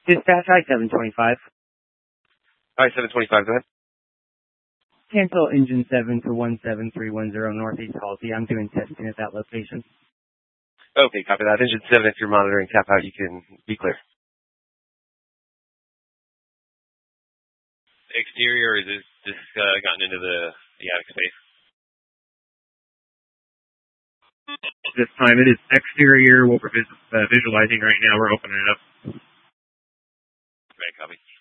Dispatch I-725. I-725, go ahead. Cancel engine 7 to 17310 Northeast Halsey. I'm doing testing at that location. Okay, copy that. Engine 7, if you're monitoring tap out, you can be clear. Exterior, is this gotten into the attic space? This time it is exterior. What we're visualizing right now, we're opening it up. Right, copy.